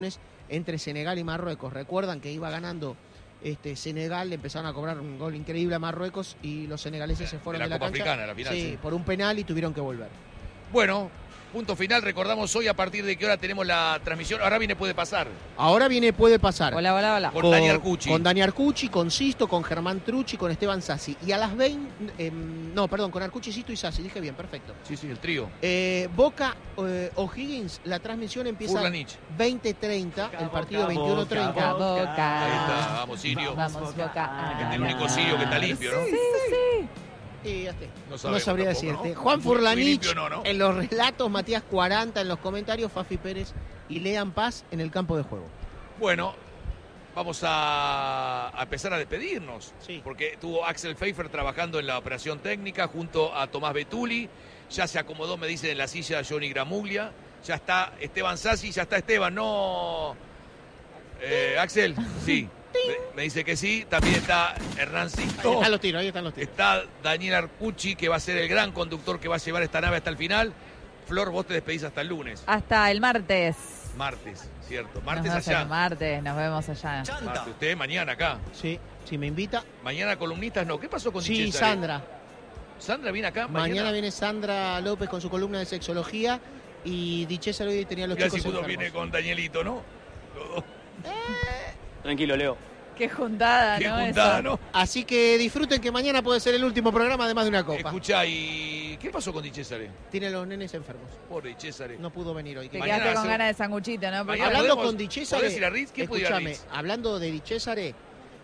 entre Senegal y Marruecos. Recuerdan que iba ganando Senegal, le empezaron a cobrar un gol increíble a Marruecos y los senegaleses se fueron de la Copa cancha. Africana, la final, sí, por un penal y tuvieron que volver. Bueno, punto final. Recordamos hoy a partir de qué hora tenemos la transmisión. Ahora viene Puede Pasar. Ahora viene Puede Pasar. Hola. Con Dani Arcucci. Con Dani Arcucci, con Sisto, con Germán Trucci, con Esteban Sassi. Y a las 20... con Arcucci, Sisto y Sassi. Dije bien, perfecto. Sí, el trío. Boca O'Higgins, la transmisión empieza Furlanich. 20:30, el partido 21:30. Boca. Ahí está, vamos Sirio. Vamos, Boca. Que es el único Sirio que está limpio, ¿no? Sí. Y ya No sabría tampoco, decirte. ¿no? Juan Muy Furlanich limpio, ¿no? en los relatos, Matías 40 en los comentarios, Fafi Pérez y Lean Paz en el campo de juego. Bueno, vamos a empezar a despedirnos. Sí. Porque tuvo Axel Pfeiffer trabajando en la operación técnica junto a Tomás Betuli. Ya se acomodó, me dicen, en la silla Johnny Gramuglia. Ya está Esteban Sassi, ya está Esteban, ¿no? Axel, sí. Me dice que sí. También está Hernán Sisto. Ahí están los tiros, ahí están los tiros. Está Daniel Arcucci, que va a ser el gran conductor que va a llevar esta nave hasta el final. Flor, vos te despedís hasta el lunes. Hasta el martes. Martes, cierto. Nos Martes vemos allá. el martes, nos vemos allá. Martes, usted mañana acá. Sí, si me invita. Mañana columnistas no. ¿Qué pasó con Sí, Di Cesare? Sandra. ¿Sandra viene acá? Mañana viene Sandra López con su columna de sexología y Di Cesare hoy tenía los Mirá chicos si pudo enfermos. viene con Danielito, ¿no? Los dos. Tranquilo, Leo. Qué juntada, Qué ¿no? juntada, Eso. ¿no? Así que disfruten que mañana puede ser el último programa de Más de una Copa. Escuchá, ¿y qué pasó con Di Cesare? Tiene los nenes enfermos. Pobre Di Cesare. No pudo venir hoy. Te Mañana quedaste con hace- ganas de sanguchito, ¿no? Porque Mañana Hablando podemos- con Di Cesare, ¿podés ir a Ritz? ¿Quién puede ir a escúchame, Ritz? hablando de Di Cesare,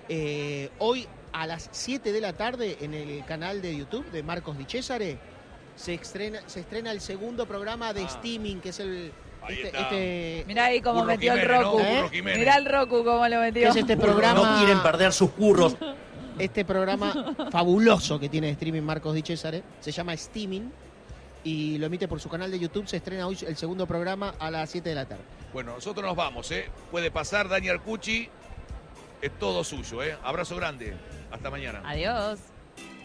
hoy a las 7 de la tarde en el canal de YouTube de Marcos Di Cesare se estrena el segundo programa de Steaming, que es el Ahí está. mirá ahí cómo Curro metió Jiménez, el Roku. ¿no? Curro Jiménez. Mirá el Roku cómo lo que metió. es este programa. No quieren perder sus curros. Este programa fabuloso que tiene de streaming Marcos Di Cesare se llama Steaming y lo emite por su canal de YouTube. Se estrena hoy el segundo programa a las 7 de la tarde. Bueno, nosotros nos vamos, ¿eh? Puede pasar, Dani Arcucci. Es todo suyo, ¿eh? Abrazo grande. Hasta mañana. Adiós.